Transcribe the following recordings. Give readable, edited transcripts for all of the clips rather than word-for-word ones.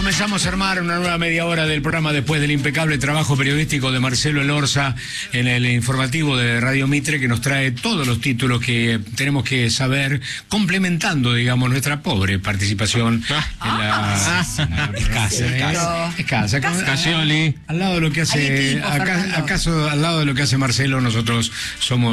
Comenzamos a armar una nueva media hora del programa después del impecable trabajo periodístico de Marcelo Elorza en el informativo de Radio Mitre, que nos trae todos los títulos que tenemos que saber, complementando, digamos, nuestra pobre participación en la... Escasa. Casioli. Al lado de lo que hace... ¿Acaso al lado de lo que hace Marcelo, nosotros somos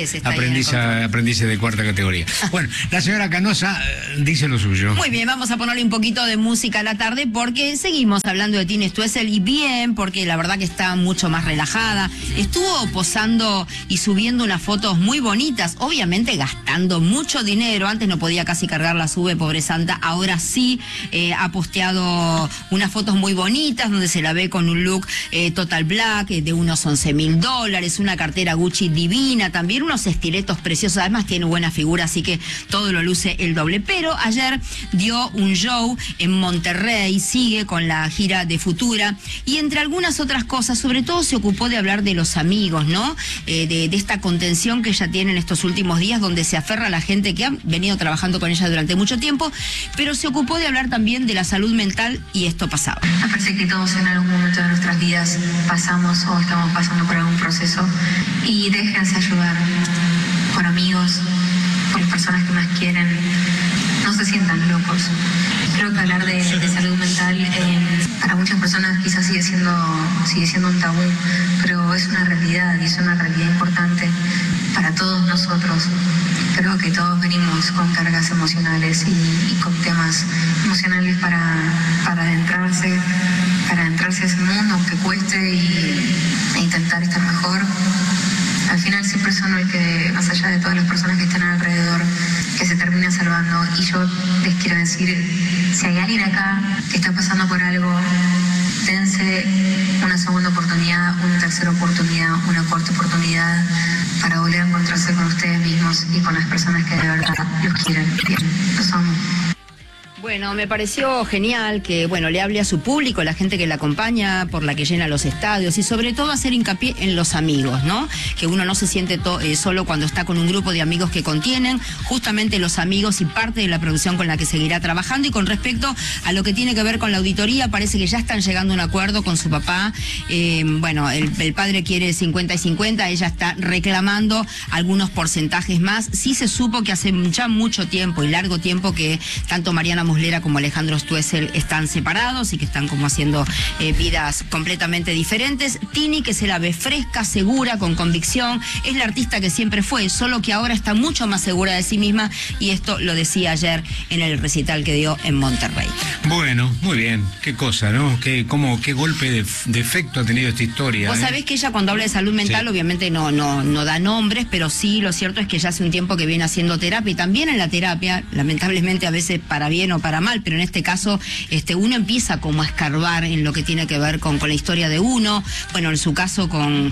aprendices de cuarta categoría? Bueno, la señora Canosa dice lo suyo. Muy bien, vamos a ponerle un poquito de música a la tarde porque seguimos hablando de Tini Stoessel, y bien, porque la verdad que está mucho más relajada. Estuvo posando y subiendo unas fotos muy bonitas, obviamente gastando mucho dinero. Antes no podía casi cargar la sube, pobre santa. Ahora sí, ha posteado unas fotos muy bonitas donde se la ve con un look total black de unos $11.000, una cartera Gucci divina, también unos estiletos preciosos. Además tiene buena figura, así que todo lo luce el doble. Pero ayer dio un show en Monterrey, sigue con la gira de Futura, y entre algunas otras cosas, sobre todo se ocupó de hablar de los amigos, ¿no? De esta contención que ella tiene en estos últimos días, donde se aferra a la gente que ha venido trabajando con ella durante mucho tiempo, pero se ocupó de hablar también de la salud mental, y esto pasaba. Me parece que todos en algún momento de nuestras vidas pasamos o estamos pasando por algún proceso, y déjense ayudar por amigos, por las personas que más quieren. No se sientan locos. Creo que hablar de salud mental para muchas personas quizás sigue siendo un tabú, pero es una realidad, y es una realidad importante para todos nosotros. Creo que todos venimos con cargas emocionales y con temas emocionales para adentrarse a ese mundo, aunque cueste, e intentar estar mejor. Al final siempre son el que, más allá de todas las personas que están alrededor, que se terminan salvando. Y yo les quiero decir, si hay alguien acá que está pasando por algo, dense una segunda oportunidad, una tercera oportunidad, una cuarta oportunidad para volver a encontrarse con ustedes mismos y con las personas que de verdad los quieren. Bien, los amo. Bueno, me pareció genial que, le hable a su público, la gente que la acompaña, por la que llena los estadios, y sobre todo hacer hincapié en los amigos, ¿no? Que uno no se siente solo cuando está con un grupo de amigos que contienen justamente los amigos, y parte de la producción con la que seguirá trabajando. Y con respecto a lo que tiene que ver con la auditoría, parece que ya están llegando a un acuerdo con su papá. El padre quiere 50 y 50, ella está reclamando algunos porcentajes más. Sí se supo que hace ya mucho tiempo y largo tiempo que tanto Mariana Muslera como Alejandro Stoessel están separados y que están como haciendo vidas completamente diferentes. Tini, que se la ve fresca, segura, con convicción, es la artista que siempre fue, solo que ahora está mucho más segura de sí misma, y esto lo decía ayer en el recital que dio en Monterrey. Bueno, muy bien, qué cosa, ¿no? Qué golpe de efecto ha tenido esta historia. Vos sabés que ella, cuando habla de salud mental, sí, obviamente no da nombres, pero sí, lo cierto es que ya hace un tiempo que viene haciendo terapia, y también en la terapia, lamentablemente a veces para bien o para mal, pero en este caso uno empieza como a escarbar en lo que tiene que ver con la historia de uno, en su caso con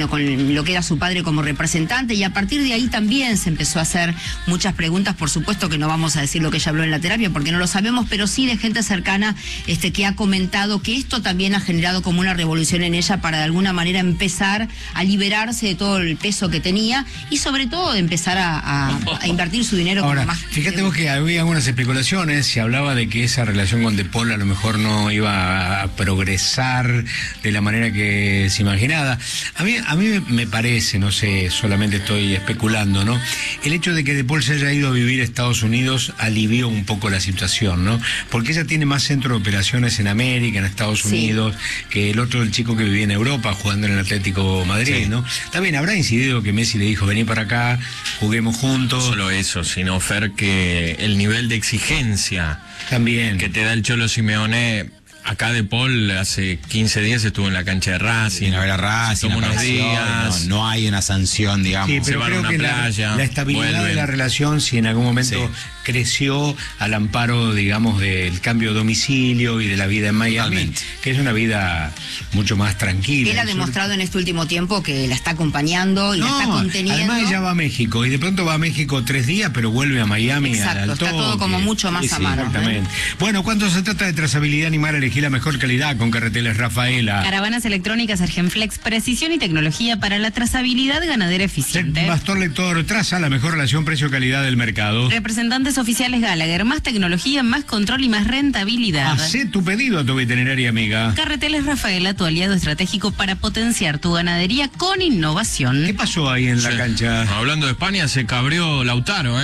lo que era su padre como representante, y a partir de ahí también se empezó a hacer muchas preguntas. Por supuesto que no vamos a decir lo que ella habló en la terapia porque no lo sabemos, pero sí de gente cercana que ha comentado que esto también ha generado como una revolución en ella, para de alguna manera empezar a liberarse de todo el peso que tenía, y sobre todo de empezar a invertir su dinero. Ahora, como más. Fíjate vos que había algunas especulaciones, se hablaba de que esa relación con De Paul a lo mejor no iba a progresar de la manera que se imaginaba. A mí me parece, no sé, solamente estoy especulando, ¿no? El hecho de que De Paul se haya ido a vivir a Estados Unidos alivió un poco la situación, ¿no? Porque ella tiene más centro de operaciones en América, en Estados Unidos, que el chico que vivía en Europa jugando en el Atlético Madrid, sí, ¿no? También habrá incidido que Messi le dijo, vení para acá, juguemos juntos. No solo eso, sino, Fer, que el nivel de exigencia también que te da el Cholo Simeone. Acá De Paul hace 15 días estuvo en la cancha de Racing. Viene a ver a Racing, tomó unos días. No hay una sanción, digamos. Sí, pero se van creo a una que playa. La estabilidad vuelven. de la relación, si en algún momento creció al amparo, digamos, del cambio de domicilio y de la vida en Miami, totalmente, que es una vida mucho más tranquila. Él ha demostrado en este último tiempo que la está acompañando y la está conteniendo. Además ella va a México, y de pronto va a México 3 días, pero vuelve a Miami. Exacto, al está toque. todo como mucho más Sí, a mano. exactamente. Bueno, cuando se trata de trazabilidad animal elegida elegí la mejor calidad con Carreteles Rafaela. Caravanas electrónicas Argenflex, precisión y tecnología para la trazabilidad ganadera eficiente. Pastor Lector traza la mejor relación precio-calidad del mercado. Representantes oficiales Gallagher, más tecnología, más control y más rentabilidad. Hacé tu pedido a tu veterinaria amiga. Carreteles Rafaela, tu aliado estratégico para potenciar tu ganadería con innovación. ¿Qué pasó ahí en la Sí. cancha? Hablando de España, se cabrió Lautaro,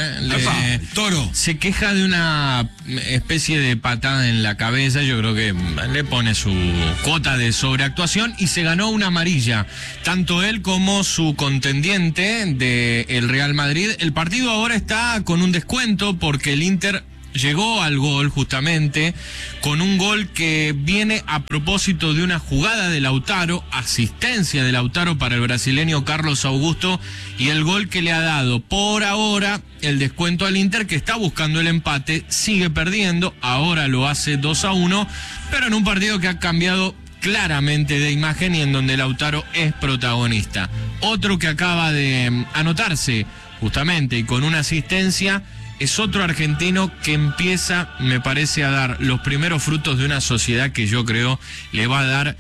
Toro. Se queja de una especie de patada en la cabeza, yo creo que le pone su cuota de sobreactuación y se ganó una amarilla, tanto él como su contendiente del Real Madrid. El partido ahora está con un descuento porque el Inter llegó al gol justamente con un gol que viene a propósito de una jugada de Lautaro, asistencia de Lautaro para el brasileño Carlos Augusto, y el gol que le ha dado por ahora el descuento al Inter, que está buscando el empate, sigue perdiendo, ahora lo hace 2-1, pero en un partido que ha cambiado claramente de imagen y en donde Lautaro es protagonista. Otro que acaba de anotarse justamente y con una asistencia es otro argentino que empieza, me parece, a dar los primeros frutos de una sociedad que yo creo le va a dar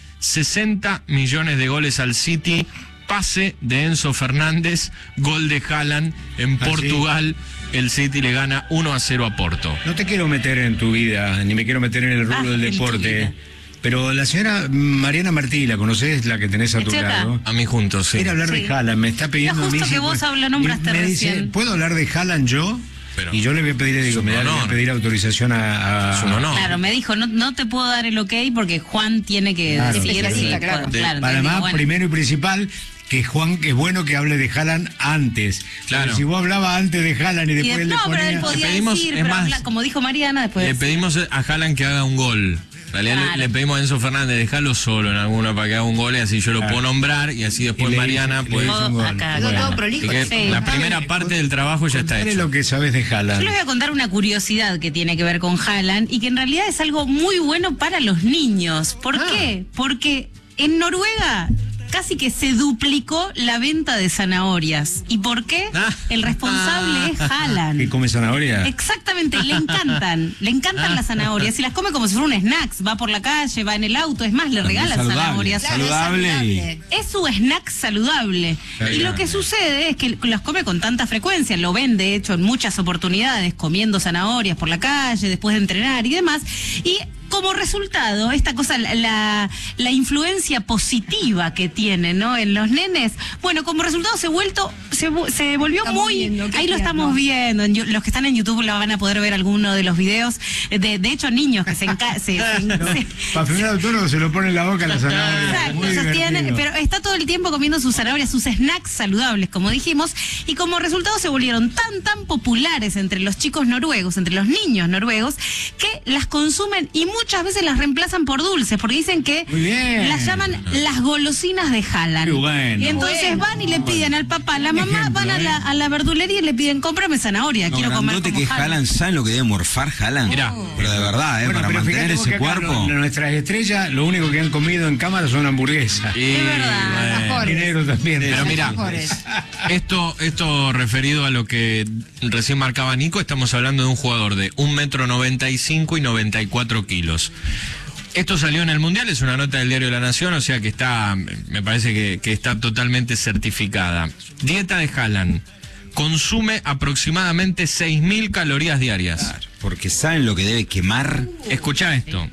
60 millones de goles al City. Pase de Enzo Fernández, gol de Haaland en Portugal. El City le gana 1-0 a Porto. No te quiero meter en tu vida, ni me quiero meter en el rubro del en tu deporte. vida. Pero la señora Mariana Martí, ¿la conocés? La que tenés a tu Estoy acá. lado. A mí juntos, sí. Quiere hablar Sí. de Haaland, me está pidiendo Era a mí. justo que vos nombraste me dice, recién. ¿puedo hablar de Haaland yo? Pero y yo le voy a pedir, es digo, un le voy a honor. pedir autorización a... Es un honor. Claro, me dijo, no te puedo dar el ok porque Juan tiene que Claro, decidir si... especialista, claro. Claro, Para entonces más, digo, bueno. primero y principal, que Juan, que es bueno que hable de Haaland antes. Claro. Porque si vos hablabas antes de Haaland y Y después le no, pero él ponías... podía Le pedimos, decir, es pero más, como dijo Mariana, después... Le pedimos a Haaland que haga un gol. En realidad Claro. le pedimos a Enzo Fernández, dejarlo solo en alguna para que haga un gol y así yo lo Claro. puedo nombrar y así después Y le Mariana hizo- pues... le hizo un gol. Acá, Quedó bueno. todo Así prolijo. que Sí. la primera parte del trabajo ya está Contale hecho. lo que sabes de Haaland. Yo les voy a contar una curiosidad que tiene que ver con Haaland y que en realidad es algo muy bueno para los niños. ¿Por qué? Porque en Noruega casi que se duplicó la venta de zanahorias. ¿Y por qué? El responsable es Haaland. ¿Que come zanahoria? Exactamente, le encantan las zanahorias y las come como si fuera un snack, va por la calle, va en el auto, es más, le regalan saludable. zanahorias. Claro, es Saludable y- Es su snack saludable. Y lo que sucede es que las come con tanta frecuencia, lo ven de hecho en muchas oportunidades, comiendo zanahorias por la calle, después de entrenar y demás. Y como resultado, esta cosa, la influencia positiva que tiene, ¿no? En los nenes, bueno, como resultado se volvió Estamos muy... viendo, qué ahí lo tierno. estamos viendo. Los que están en YouTube lo van a poder ver alguno de los videos. De hecho, niños que se Para primer autónomo se lo pone en la boca la zanahoria. Exacto, Muy sostiene, divertido. pero está todo el tiempo comiendo sus zanahorias, sus snacks saludables, como dijimos, y como resultado se volvieron tan populares entre los chicos noruegos, entre los niños noruegos, que las consumen y muchas veces las reemplazan por dulces, porque dicen que Muy bien. las llaman las golosinas de Haaland. Qué bueno. Y entonces van y le piden al papá, a la mamá, Ejemplo, van a la verdulería y le piden, cómprame zanahoria, Lo quiero comer grandote como que es Haaland, ¿saben lo que debe morfar Haaland? Mirá. Pero de verdad, Bueno, para pero mantener fíjate vos ese que acá cuerpo. nuestras estrellas, lo único que han comido en cámara son hamburguesas. Y, Es verdad. bueno, Y negro también. Pero mira, mejores. esto referido a lo que recién marcaba Nico, estamos hablando de un jugador de 1,95 m y 94 kilos. Esto salió en el Mundial, es una nota del diario La Nación, o sea que está, me parece que está totalmente certificada. Dieta de Haaland. Consume aproximadamente 6.000 calorías diarias. Porque saben lo que debe quemar. Escuchá esto.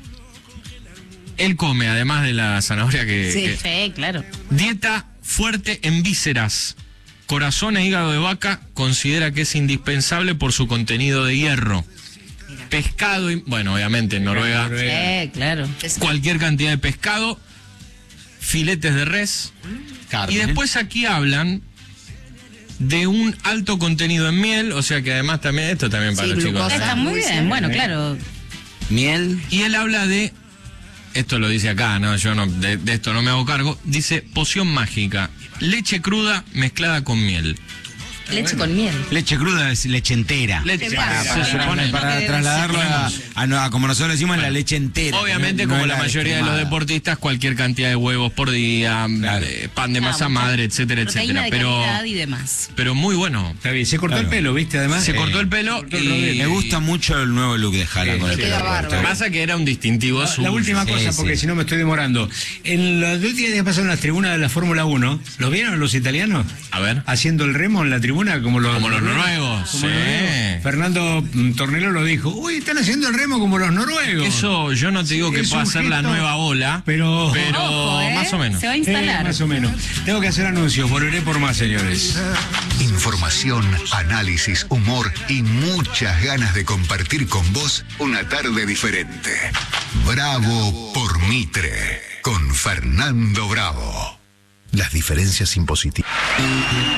Él come, además de la zanahoria Sí, claro. dieta fuerte en vísceras. Corazón e hígado de vaca considera que es indispensable por su contenido de hierro. Pescado, y, bueno, obviamente en Noruega, Sí, claro. cualquier cantidad de pescado, filetes de res. Carne. Y después aquí hablan de un alto contenido en miel, o sea que además también, esto también para Sí, los glucosa. chicos. Está muy bien, bueno, claro. Miel. Y él habla de, esto lo dice acá, no, yo no, de esto no me hago cargo, dice poción mágica, leche cruda mezclada con miel. Leche con miel. Leche cruda es leche entera. Leche Para- se supone. Para trasladarlo como nosotros decimos, la leche entera. Obviamente, no como es la mayoría de los descremada. deportistas, cualquier cantidad de huevos por día, pan de masa madre, etcétera, Proteína etcétera. de calidad y demás. Pero muy bueno. Está bien, se cortó Claro. el pelo, ¿viste? Además. Se cortó el pelo cortó el y rodete. Me gusta mucho el nuevo look de Haaland con el sí, pelo queda corto. bárbaro. Pasa que era un distintivo suyo. La última Sí, cosa, porque sí. si no me estoy demorando. En los últimos días pasaron las tribunas de la Fórmula 1. ¿Los vieron los italianos? A ver. Haciendo el remo en la tribuna como los noruegos, Como sí. los noruegos. Fernando Tornelo lo dijo. Uy, están haciendo el remo como los noruegos. Eso yo no te digo que Es pueda un ser la gesto, nueva ola, pero- Ojo, más o menos. Se va a instalar. Más o menos. Tengo que hacer anuncios. Volveré por más, señores. Información, análisis, humor y muchas ganas de compartir con vos una tarde diferente. Bravo por Mitre, con Fernando Bravo. Las diferencias impositivas.